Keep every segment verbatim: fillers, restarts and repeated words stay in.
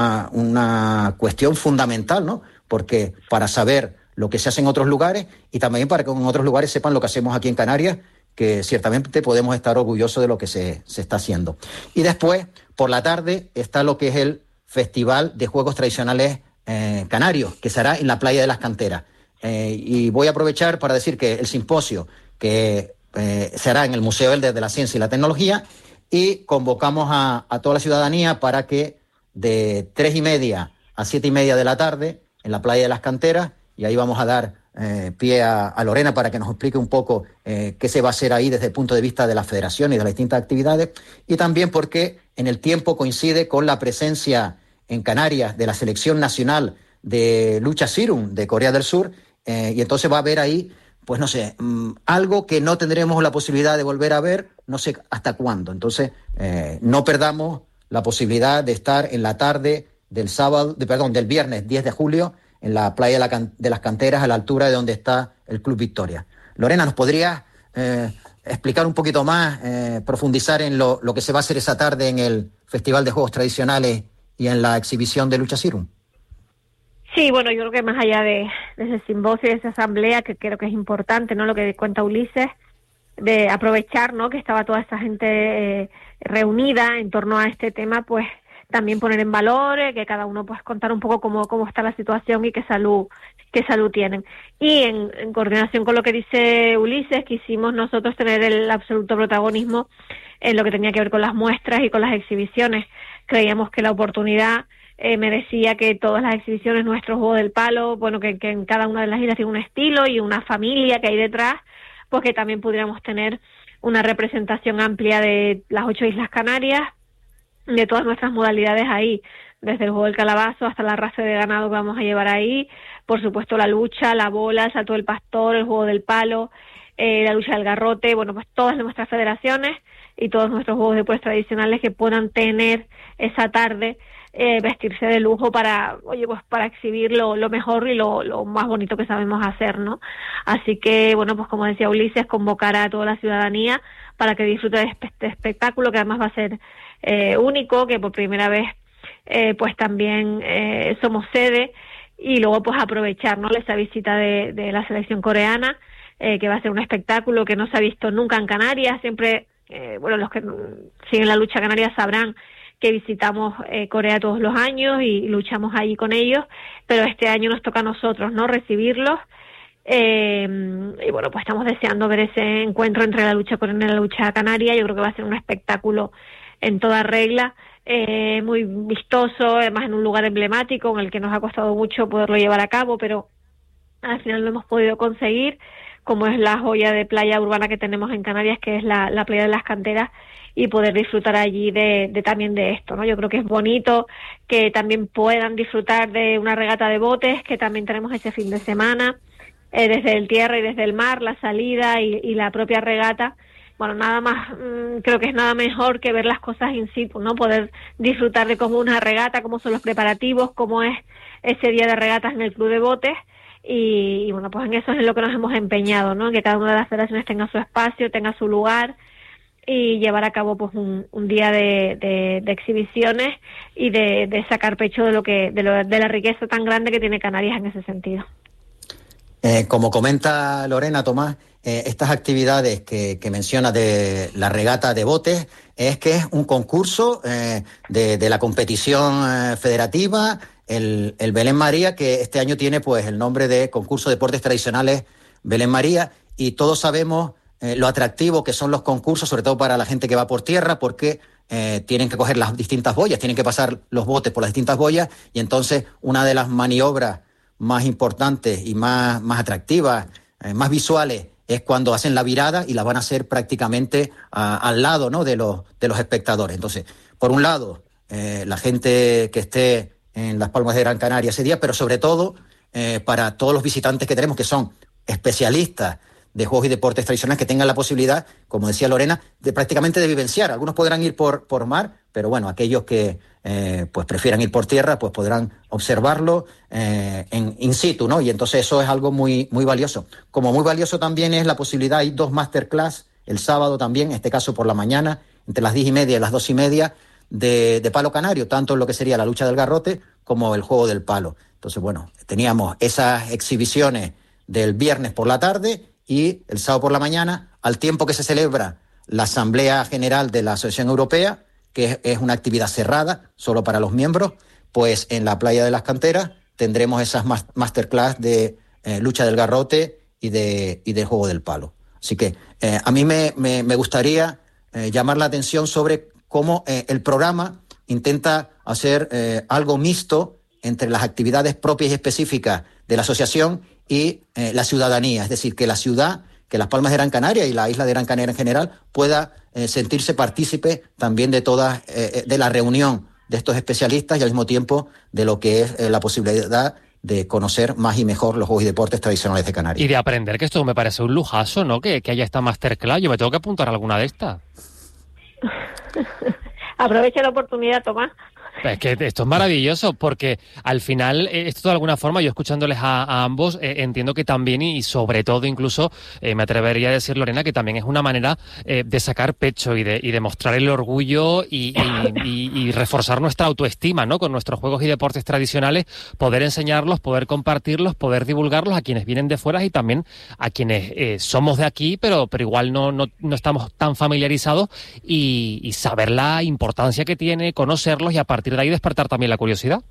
una cuestión fundamental, ¿no? Porque para saber lo que se hace en otros lugares y también para que en otros lugares sepan lo que hacemos aquí en Canarias, que ciertamente podemos estar orgullosos de lo que se, se está haciendo. Y después, por la tarde, está lo que es el Festival de Juegos Tradicionales eh, Canarios, que será en la Playa de las Canteras. Eh, y voy a aprovechar para decir que el simposio, que eh, será en el Museo de la Ciencia y la Tecnología, y convocamos a, a toda la ciudadanía para que de tres y media a siete y media de la tarde, en la Playa de las Canteras, y ahí vamos a dar eh, pie a, a Lorena para que nos explique un poco eh, qué se va a hacer ahí desde el punto de vista de la federación y de las distintas actividades, y también porque en el tiempo coincide con la presencia en Canarias de la selección nacional de lucha Sirum de Corea del Sur, eh, y entonces va a haber ahí, pues no sé, mmm, algo que no tendremos la posibilidad de volver a ver, no sé hasta cuándo. Entonces, eh, no perdamos la posibilidad de estar en la tarde del sábado, de, perdón, del viernes diez de julio, en la Playa de, la Can- de las Canteras, a la altura de donde está el Club Victoria. Lorena, ¿nos podrías eh, explicar un poquito más, eh, profundizar en lo, lo que se va a hacer esa tarde en el Festival de Juegos Tradicionales y en la exhibición de lucha Sirum? Sí, bueno, yo creo que más allá de, de ese simposio y de esa asamblea, que creo que es importante, ¿no?, lo que cuenta Ulises, de aprovechar, ¿no?, que estaba toda esta gente eh, reunida en torno a este tema, pues también poner en valor, eh, que cada uno pues contar un poco cómo, cómo está la situación y qué salud, qué salud tienen. Y en, en coordinación con lo que dice Ulises, quisimos nosotros tener el absoluto protagonismo en lo que tenía que ver con las muestras y con las exhibiciones. Creíamos que la oportunidad eh, merecía que todas las exhibiciones, nuestro juego del palo, bueno, que, que en cada una de las islas tiene un estilo y una familia que hay detrás, pues que también pudiéramos tener una representación amplia de las ocho Islas Canarias, de todas nuestras modalidades ahí, desde el juego del calabazo hasta la raza de ganado que vamos a llevar ahí, por supuesto la lucha, la bola, el salto del pastor, el juego del palo, eh, la lucha del garrote, bueno, pues todas nuestras federaciones y todos nuestros juegos de pues tradicionales que puedan tener esa tarde, eh, vestirse de lujo para, oye, pues para exhibir lo, lo mejor y lo, lo más bonito que sabemos hacer, ¿no? Así que, bueno, pues como decía Ulises, convocar a toda la ciudadanía para que disfrute de este espectáculo, que además va a ser eh, único, que por primera vez eh, pues también eh, somos sede, y luego pues aprovechar, ¿no?, esa visita de, de la selección coreana, eh, que va a ser un espectáculo que no se ha visto nunca en Canarias. Siempre, eh, bueno, los que siguen la lucha canaria sabrán que visitamos eh, Corea todos los años y luchamos allí con ellos, pero este año nos toca a nosotros, ¿no?, recibirlos. Eh, y bueno, pues estamos deseando ver ese encuentro entre la lucha coreana y la lucha canaria. Yo creo que va a ser un espectáculo en toda regla, eh, muy vistoso, además en un lugar emblemático en el que nos ha costado mucho poderlo llevar a cabo, pero al final lo hemos podido conseguir, como es la joya de playa urbana que tenemos en Canarias, que es la, la Playa de las Canteras, y poder disfrutar allí de, de también de esto, ¿no? Yo creo que es bonito que también puedan disfrutar de una regata de botes, que también tenemos ese fin de semana, eh, desde el tierra y desde el mar, la salida y, y la propia regata. Bueno, nada más, mmm, creo que es nada mejor que ver las cosas in situ, ¿no? Poder disfrutar de cómo una regata, cómo son los preparativos, cómo es ese día de regatas en el Club de Botes. Y, y bueno, pues en eso es en lo que nos hemos empeñado, ¿no? Que cada una de las federaciones tenga su espacio, tenga su lugar, y llevar a cabo pues un, un día de, de, de exhibiciones y de, de sacar pecho de lo que de, lo, de la riqueza tan grande que tiene Canarias en ese sentido. Eh, como comenta Lorena, Tomás, eh, estas actividades que, que menciona de la regata de botes, es que es un concurso eh, de, de la competición eh, federativa, el, el Belén María, que este año tiene pues el nombre de Concurso de Deportes Tradicionales Belén María, y todos sabemos eh, lo atractivo que son los concursos, sobre todo para la gente que va por tierra, porque eh, tienen que coger las distintas boyas, tienen que pasar los botes por las distintas boyas, y entonces una de las maniobras más importantes y más, más atractivas, eh, más visuales, es cuando hacen la virada, y la van a hacer prácticamente a, al lado, ¿no?, de los, de los espectadores. Entonces, por un lado, eh, la gente que esté en Las Palmas de Gran Canaria ese día, pero sobre todo eh, para todos los visitantes que tenemos, que son especialistas de juegos y deportes tradicionales, que tengan la posibilidad, como decía Lorena, de prácticamente de vivenciar. Algunos podrán ir por, por mar, pero bueno, aquellos que eh, pues prefieran ir por tierra, pues podrán observarlo eh, en in situ, ¿no? Y entonces eso es algo muy, muy valioso. Como muy valioso también es la posibilidad, hay dos masterclass el sábado también, en este caso por la mañana, entre las diez y media y las dos y media, de, de palo canario, tanto en lo que sería la lucha del garrote como el juego del palo. Entonces, bueno, teníamos esas exhibiciones del viernes por la tarde y el sábado por la mañana, al tiempo que se celebra la Asamblea General de la Asociación Europea, que es, es una actividad cerrada, solo para los miembros, pues en la Playa de las Canteras tendremos esas masterclass de eh, lucha del garrote y de, y de juego del palo. Así que eh, a mí me, me, me gustaría eh, llamar la atención sobre cómo eh, el programa intenta hacer eh, algo mixto entre las actividades propias y específicas de la asociación y eh, la ciudadanía. Es decir, que la ciudad, que Las Palmas de Gran Canaria y la isla de Gran Canaria en general pueda eh, sentirse partícipe también de toda eh, de la reunión de estos especialistas y al mismo tiempo de lo que es eh, la posibilidad de conocer más y mejor los juegos y deportes tradicionales de Canarias. Y de aprender, que esto me parece un lujazo, ¿no? Que, que haya esta masterclass. Yo me tengo que apuntar a alguna de estas. Aprovecha la oportunidad, Tomás. Es que esto es maravilloso, porque al final, esto de alguna forma, yo escuchándoles a, a ambos, eh, entiendo que también, y sobre todo incluso, eh, me atrevería a decir, Lorena, que también es una manera eh, de sacar pecho y de, y de mostrar el orgullo y, y, y, y reforzar nuestra autoestima, ¿no? Con nuestros juegos y deportes tradicionales, poder enseñarlos, poder compartirlos, poder divulgarlos a quienes vienen de fuera y también a quienes eh, somos de aquí, pero, pero igual no, no, no estamos tan familiarizados, y, y saber la importancia que tiene, conocerlos y a partir de ahí despertar también la curiosidad.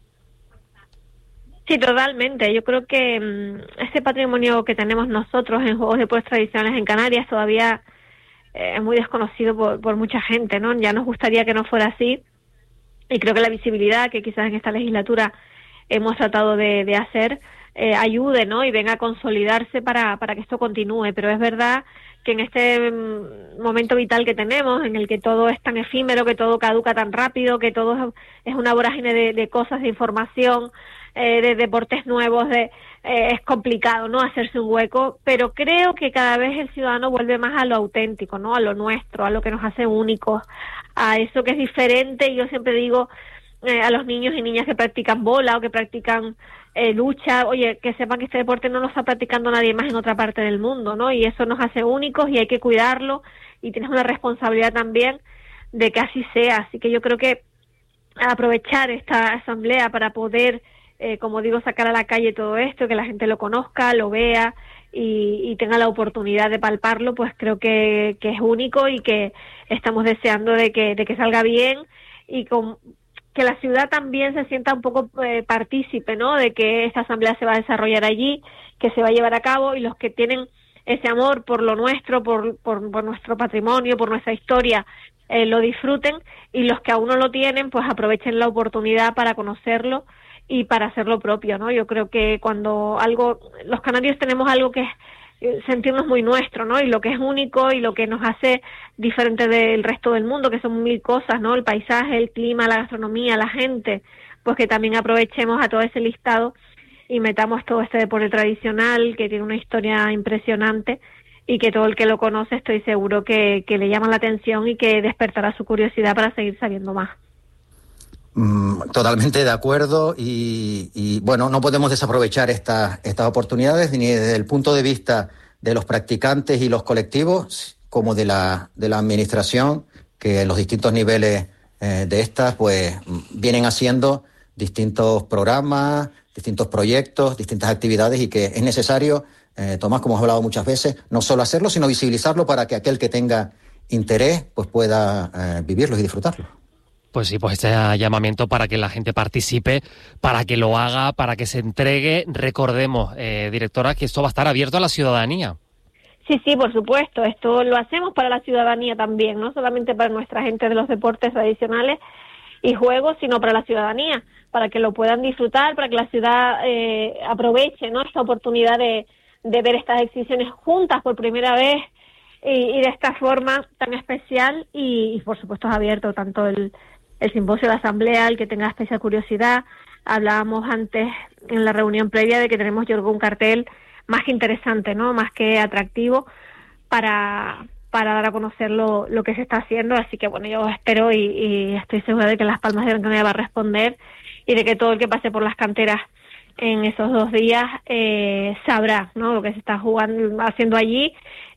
Sí, totalmente. Yo creo que mmm, ese patrimonio que tenemos nosotros en juegos de deportes tradicionales en Canarias todavía eh, es muy desconocido por, por mucha gente, ¿no? Ya nos gustaría que no fuera así, y creo que la visibilidad que quizás en esta legislatura hemos tratado de, de hacer eh, ayude, ¿no? Y venga a consolidarse para, para que esto continúe. Pero es verdad que en este momento vital que tenemos, en el que todo es tan efímero, que todo caduca tan rápido, que todo es una vorágine de, de cosas, de información, eh, de deportes nuevos, de eh, es complicado, ¿no?, hacerse un hueco, pero creo que cada vez el ciudadano vuelve más a lo auténtico, ¿no?, a lo nuestro, a lo que nos hace únicos, a eso que es diferente. Y yo siempre digo eh, a los niños y niñas que practican bola o que practican Eh, lucha, oye, que sepan que este deporte no lo está practicando nadie más en otra parte del mundo, ¿no? Y eso nos hace únicos y hay que cuidarlo, y tienes una responsabilidad también de que así sea. Así que yo creo que aprovechar esta asamblea para poder, eh, como digo, sacar a la calle todo esto, que la gente lo conozca, lo vea y, y tenga la oportunidad de palparlo, pues creo que, que es único, y que estamos deseando de que, de que salga bien, y con que la ciudad también se sienta un poco eh, partícipe, ¿no?, de que esta asamblea se va a desarrollar allí, que se va a llevar a cabo, y los que tienen ese amor por lo nuestro, por, por, por nuestro patrimonio, por nuestra historia, eh, lo disfruten, y los que aún no lo tienen, pues aprovechen la oportunidad para conocerlo y para hacerlo propio, ¿no? Yo creo que cuando algo, los canarios tenemos algo que es sentirnos muy nuestro, ¿no? Y lo que es único y lo que nos hace diferente del resto del mundo, que son mil cosas, ¿no? El paisaje, el clima, la gastronomía, la gente, pues que también aprovechemos a todo ese listado y metamos todo este deporte tradicional que tiene una historia impresionante, y que todo el que lo conoce estoy seguro que, que le llama la atención y que despertará su curiosidad para seguir sabiendo más. Mm, totalmente de acuerdo, y, y bueno, no podemos desaprovechar estas estas oportunidades ni desde el punto de vista de los practicantes y los colectivos, como de la de la administración, que en los distintos niveles eh, de estas pues vienen haciendo distintos programas, distintos proyectos, distintas actividades, y que es necesario, eh, Tomás, como hemos hablado muchas veces, no solo hacerlo, sino visibilizarlo para que aquel que tenga interés pues pueda eh, vivirlo y disfrutarlo. Pues sí, pues este llamamiento para que la gente participe, para que lo haga, para que se entregue. Recordemos, eh, directora, que esto va a estar abierto a la ciudadanía. Sí, sí, por supuesto. Esto lo hacemos para la ciudadanía también, no solamente para nuestra gente de los deportes tradicionales y juegos, sino para la ciudadanía, para que lo puedan disfrutar, para que la ciudad eh, aproveche, ¿no?, esta oportunidad de, de ver estas exhibiciones juntas por primera vez y, y de esta forma tan especial. Y, y por supuesto es abierto tanto el el simposio de la asamblea, el que tenga especial curiosidad. Hablábamos antes en la reunión previa de que tenemos, yo creo, un cartel más que interesante, ¿no?, más que atractivo para para dar a conocer lo, lo que se está haciendo. Así que bueno, yo espero y, y estoy segura de que Las Palmas de Gran Canaria va a responder, y de que todo el que pase por las canteras en esos dos días eh, sabrá, ¿no?, lo que se está jugando, haciendo allí,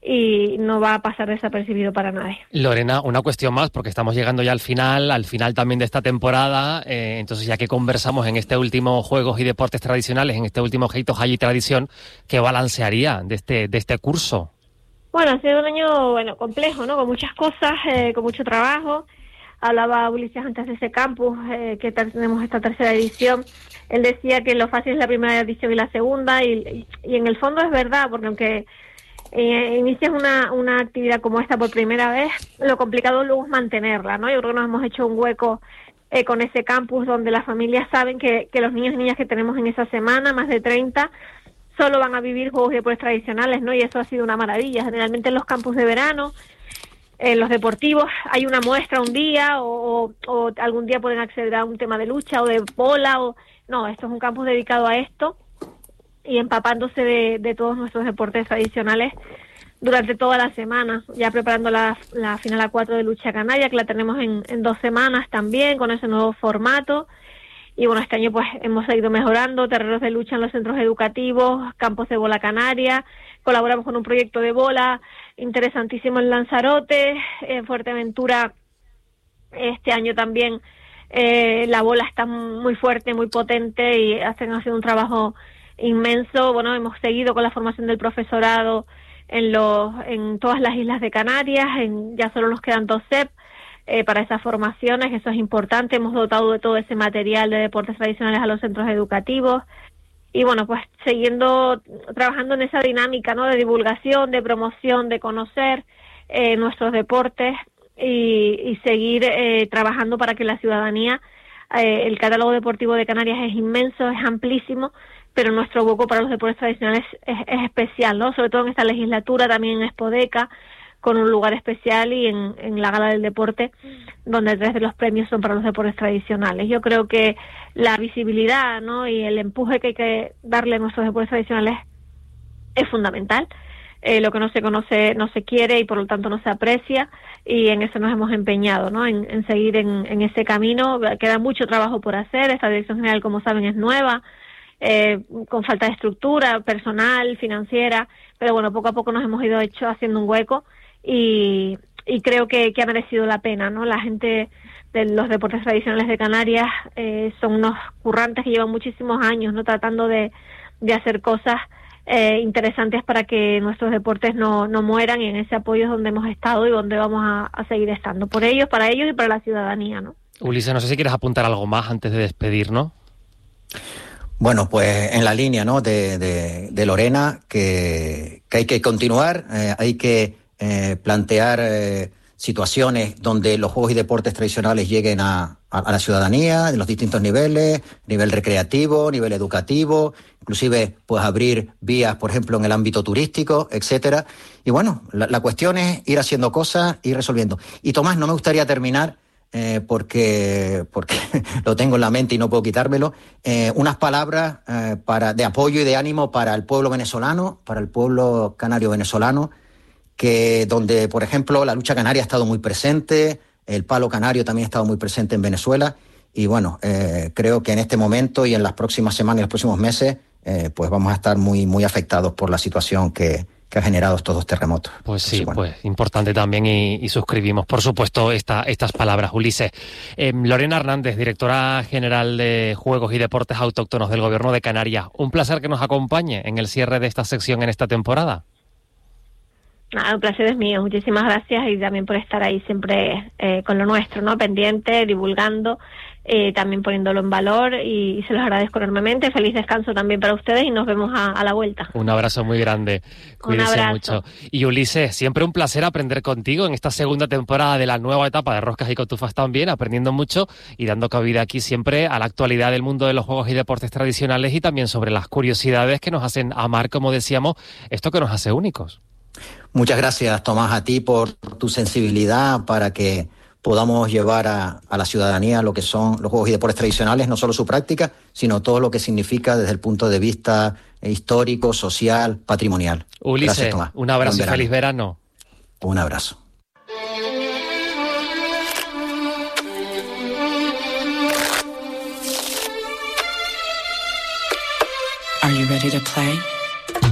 y no va a pasar desapercibido para nadie. Lorena, una cuestión más, porque estamos llegando ya al final, al final también de esta temporada, eh, entonces ya que conversamos en este último Juegos y Deportes Tradicionales, en este último Heito Hagi Tradición, ¿qué balancearía de este, de este curso? Bueno, ha sido un año, bueno, complejo, ¿no?, con muchas cosas, eh, con mucho trabajo. Hablaba Ulises antes de ese campus, eh, que tenemos esta tercera edición. Él decía que lo fácil es la primera edición y la segunda, y, y en el fondo es verdad, porque aunque eh, inicias una, una actividad como esta por primera vez, lo complicado luego es mantenerla, ¿no? Yo creo que nos hemos hecho un hueco eh, con ese campus donde las familias saben que, que los niños y niñas que tenemos en esa semana, más de treinta, solo van a vivir juegos y deportes tradicionales, ¿no? Y eso ha sido una maravilla. Generalmente en los campus de verano, en los deportivos, hay una muestra un día, o, o, o algún día pueden acceder a un tema de lucha o de bola, o no, esto es un campus dedicado a esto, y empapándose de, de todos nuestros deportes tradicionales durante toda la semana, ya preparando la, la final A cuatro de lucha canaria, que la tenemos en, en dos semanas también, con ese nuevo formato. Y bueno, este año pues hemos seguido mejorando, terrenos de lucha en los centros educativos, campos de bola canaria, colaboramos con un proyecto de bola interesantísimo en Lanzarote, en Fuerteventura este año también eh, la bola está muy fuerte, muy potente, y hacen haciendo un trabajo inmenso. Bueno, hemos seguido con la formación del profesorado en los en todas las islas de Canarias, en, ya solo nos quedan dos C E P eh, para esas formaciones, eso es importante. Hemos dotado de todo ese material de deportes tradicionales a los centros educativos, y bueno, pues siguiendo trabajando en esa dinámica, ¿no?, de divulgación, de promoción, de conocer eh, nuestros deportes, y, y seguir eh, trabajando para que la ciudadanía, eh, el catálogo deportivo de Canarias es inmenso, es amplísimo, pero nuestro hueco para los deportes tradicionales es, es especial, ¿no?, sobre todo en esta legislatura, también en Expodeca, con un lugar especial, y en, en la Gala del Deporte, donde tres de los premios son para los deportes tradicionales. Yo creo que la visibilidad, ¿no?, y el empuje que hay que darle a nuestros deportes tradicionales es fundamental. Eh, lo que no se conoce no se quiere, y por lo tanto no se aprecia, y en eso nos hemos empeñado, ¿no?, en, en seguir en, en ese camino. Queda mucho trabajo por hacer. Esta dirección general, como saben, es nueva, eh, con falta de estructura personal, financiera, pero bueno, poco a poco nos hemos ido hecho haciendo un hueco, y, y creo que, que ha merecido la pena, ¿no? La gente de los deportes tradicionales de Canarias eh, son unos currantes que llevan muchísimos años, ¿no?, tratando de, de hacer cosas eh, interesantes para que nuestros deportes no, no mueran, y en ese apoyo es donde hemos estado y donde vamos a, a seguir estando, por ellos, para ellos y para la ciudadanía, ¿no? Ulises, no sé si quieres apuntar algo más antes de despedirnos. Bueno, pues en la línea, ¿no?, de, de, de Lorena, que, que hay que continuar, eh, hay que eh, plantear eh, situaciones donde los juegos y deportes tradicionales lleguen a, a, a la ciudadanía en los distintos niveles, nivel recreativo, nivel educativo, inclusive pues abrir vías, por ejemplo, en el ámbito turístico, etcétera. Y bueno, la, la cuestión es ir haciendo cosas, ir resolviendo. Y Tomás, no me gustaría terminar Eh, porque porque lo tengo en la mente y no puedo quitármelo, eh, unas palabras eh, para de apoyo y de ánimo para el pueblo venezolano, para el pueblo canario venezolano, que donde, por ejemplo, la lucha canaria ha estado muy presente, el palo canario también ha estado muy presente en Venezuela, y bueno, eh, creo que en este momento y en las próximas semanas y los próximos meses, eh, pues vamos a estar muy, muy afectados por la situación que que ha generado estos dos terremotos. Pues sí, Entonces, bueno. pues importante también, y, y suscribimos, por supuesto, esta, estas palabras, Ulises. Eh, Lorena Hernández, directora general de Juegos y Deportes Autóctonos del Gobierno de Canarias, un placer que nos acompañe en el cierre de esta sección en esta temporada. Nada, un placer es mío, muchísimas gracias, y también por estar ahí siempre eh, con lo nuestro, ¿no?, pendiente, divulgando, eh, también poniéndolo en valor, y, y se los agradezco enormemente. Feliz descanso también para ustedes, y nos vemos a, a la vuelta. Un abrazo muy grande, cuídense mucho. Y Ulises, siempre un placer aprender contigo en esta segunda temporada de la nueva etapa de Roscas y Cotufas también, aprendiendo mucho y dando cabida aquí siempre a la actualidad del mundo de los juegos y deportes tradicionales, y también sobre las curiosidades que nos hacen amar, como decíamos, esto que nos hace únicos. Muchas gracias, Tomás, a ti por tu sensibilidad para que podamos llevar a, a la ciudadanía lo que son los juegos y deportes tradicionales, no solo su práctica, sino todo lo que significa desde el punto de vista histórico, social, patrimonial. Ulises, gracias, Tomás. Un abrazo y feliz verano. Un abrazo. ready to play?